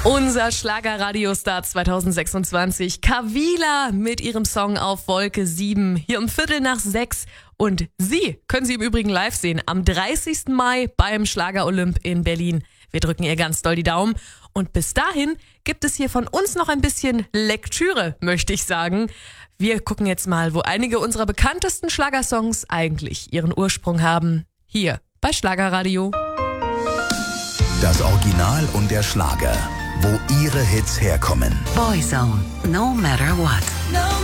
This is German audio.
Unser Schlager-Radiostar 2026, Kavila mit ihrem Song Auf Wolke 7, hier um 5:45. Und Sie können sie im Übrigen live sehen am 30. Mai beim Schlager-Olymp in Berlin. Wir drücken ihr ganz doll die Daumen. Und bis dahin gibt es hier von uns noch ein bisschen Lektüre, möchte ich sagen. Wir gucken jetzt mal, wo einige unserer bekanntesten Schlagersongs eigentlich ihren Ursprung haben. Hier bei Schlagerradio. Das Original und der Schlager, wo Ihre Hits herkommen. Boyzone, no matter what.